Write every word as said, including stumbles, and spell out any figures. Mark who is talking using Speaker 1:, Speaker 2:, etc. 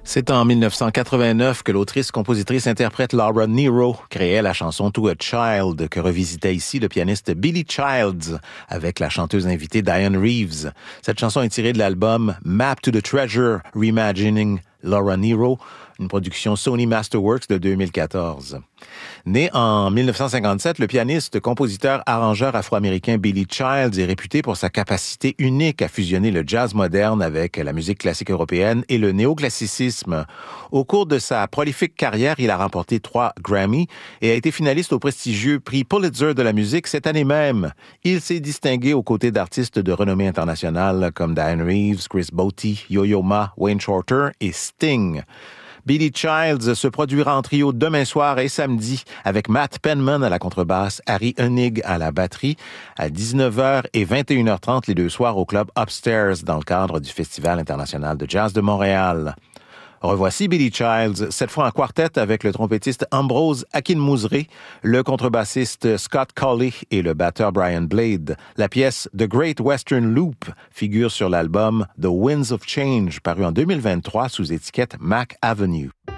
Speaker 1: C'est en dix-neuf cent quatre-vingt-neuf que l'autrice-compositrice-interprète Laura Nyro créait la chanson To a Child, que revisitait ici le pianiste Billy Childs avec la chanteuse invitée Diane Reeves. Cette chanson est tirée de l'album Map to the Treasure, Reimagining Laura Nyro, une production Sony Masterworks de deux mille quatorze. Né en dix-neuf cent cinquante-sept, le pianiste, compositeur, arrangeur afro-américain Billy Childs est réputé pour sa capacité unique à fusionner le jazz moderne avec la musique classique européenne et le néoclassicisme. Au cours de sa prolifique carrière, il a remporté trois Grammy et a été finaliste au prestigieux prix Pulitzer de la musique cette année même. Il s'est distingué aux côtés d'artistes de renommée internationale comme Diane Reeves, Chris Botti, Yo-Yo Ma, Wayne Shorter et Sting. Billy Childs se produira en trio demain soir et samedi avec Matt Penman à la contrebasse, Harry Hoenig à la batterie à dix-neuf heures et vingt et une heures trente les deux soirs au club Upstairs dans le cadre du Festival international de jazz de Montréal. Revoici Billy Childs, cette fois en quartet avec le trompettiste Ambrose Akinmusre, le contrebassiste Scott Colley et le batteur Brian Blade. La pièce The Great Western Loop figure sur l'album The Winds of Change, paru en deux mille vingt-trois sous étiquette Mac Avenue.